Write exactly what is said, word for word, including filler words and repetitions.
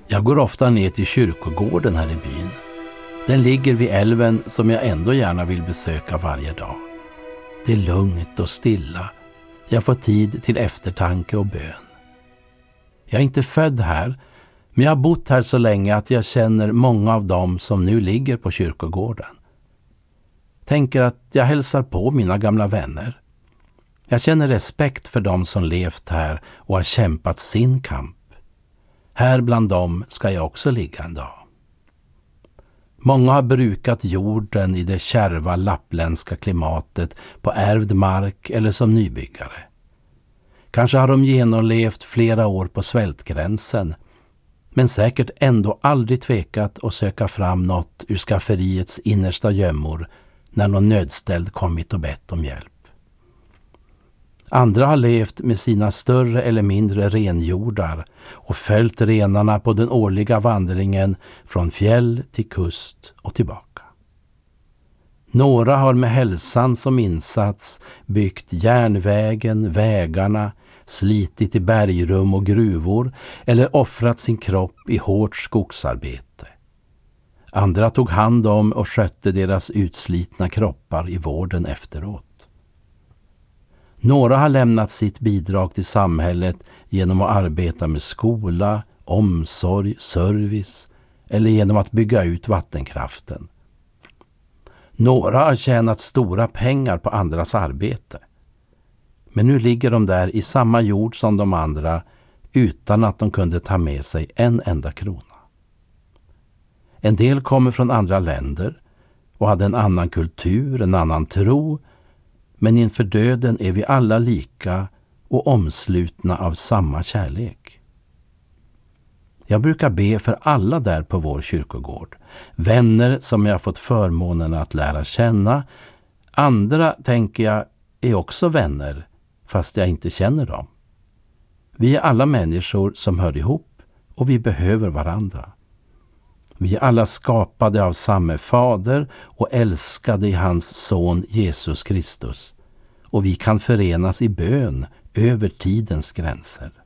Jag går ofta ner till kyrkogården här i byn. Den ligger vid älven som jag ändå gärna vill besöka varje dag. Det är lugnt och stilla. Jag får tid till eftertanke och bön. Jag är inte född här, men jag har bott här så länge att jag känner många av dem som nu ligger på kyrkogården. Tänker att jag hälsar på mina gamla vänner. Jag känner respekt för dem som levt här och har kämpat sin kamp. Här bland dem ska jag också ligga en dag. Många har brukat jorden i det kärva lappländska klimatet på ärvd mark eller som nybyggare. Kanske har de genomlevt flera år på svältgränsen, men säkert ändå aldrig tvekat att söka fram något ur skafferiets innersta gömmor när någon nödställd kommit och bett om hjälp. Andra har levt med sina större eller mindre renjordar och följt renarna på den årliga vandringen från fjäll till kust och tillbaka. Några har med hälsan som insats byggt järnvägen, vägarna, slitit i bergrum och gruvor eller offrat sin kropp i hårt skogsarbete. Andra tog hand om och skötte deras utslitna kroppar i vården efteråt. Några har lämnat sitt bidrag till samhället genom att arbeta med skola, omsorg, service eller genom att bygga ut vattenkraften. Några har tjänat stora pengar på andras arbete. Men nu ligger de där i samma jord som de andra utan att de kunde ta med sig en enda krona. En del kommer från andra länder och hade en annan kultur, en annan tro, men inför döden är vi alla lika och omslutna av samma kärlek. Jag brukar be för alla där på vår kyrkogård, vänner som jag fått förmånen att lära känna. Andra, tänker jag, är också vänner, fast jag inte känner dem. Vi är alla människor som hör ihop och vi behöver varandra. Vi är alla skapade av samma fader och älskade i hans son Jesus Kristus. Och vi kan förenas i bön över tidens gränser.